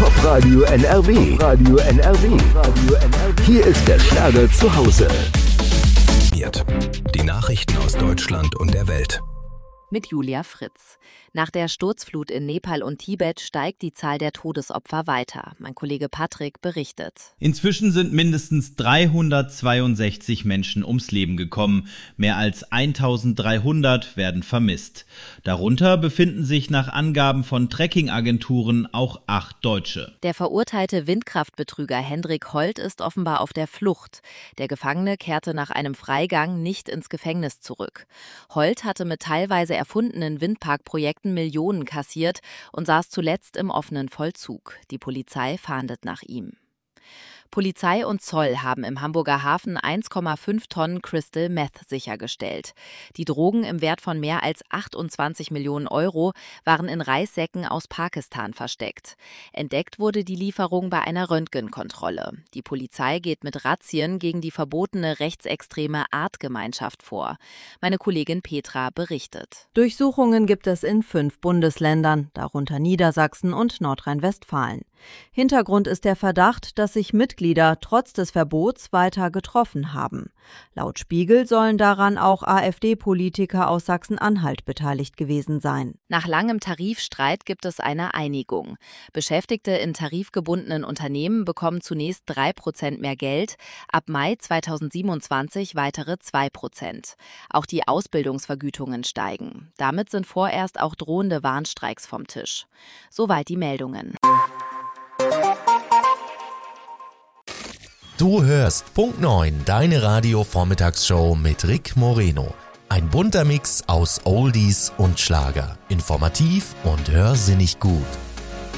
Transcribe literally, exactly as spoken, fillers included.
Top Radio N R W. Radio N R W. Radio N R W. Hier ist der Schlager zu Hause. Die Nachrichten aus Deutschland und der Welt. Mit Julia Fritz. Nach der Sturzflut in Nepal und Tibet steigt die Zahl der Todesopfer weiter. Mein Kollege Patrick berichtet. Inzwischen sind mindestens dreihundertzweiundsechzig Menschen ums Leben gekommen. Mehr als eintausenddreihundert werden vermisst. Darunter befinden sich nach Angaben von Trekkingagenturen auch acht Deutsche. Der verurteilte Windkraftbetrüger Hendrik Holt ist offenbar auf der Flucht. Der Gefangene kehrte nach einem Freigang nicht ins Gefängnis zurück. Holt hatte mit teilweise erfundenen Windparkprojekten Millionen kassiert und saß zuletzt im offenen Vollzug. Die Polizei fahndet nach ihm. Polizei und Zoll haben im Hamburger Hafen eins Komma fünf Tonnen Crystal Meth sichergestellt. Die Drogen im Wert von mehr als achtundzwanzig Millionen Euro waren in Reissäcken aus Pakistan versteckt. Entdeckt wurde die Lieferung bei einer Röntgenkontrolle. Die Polizei geht mit Razzien gegen die verbotene rechtsextreme Artgemeinschaft vor. Meine Kollegin Petra berichtet. Durchsuchungen gibt es in fünf Bundesländern, darunter Niedersachsen und Nordrhein-Westfalen. Hintergrund ist der Verdacht, dass sich Mitglieder trotz des Verbots weiter getroffen haben. Laut Spiegel sollen daran auch AfD-Politiker aus Sachsen-Anhalt beteiligt gewesen sein. Nach langem Tarifstreit gibt es eine Einigung. Beschäftigte in tarifgebundenen Unternehmen bekommen zunächst drei Prozent mehr Geld, ab Mai zweitausendsiebenundzwanzig weitere zwei Prozent. Auch die Ausbildungsvergütungen steigen. Damit sind vorerst auch drohende Warnstreiks vom Tisch. Soweit die Meldungen. Du hörst Punkt neun, deine Radio-Vormittagsshow mit Rick Moreno. Ein bunter Mix aus Oldies und Schlager. Informativ und hörsinnig gut.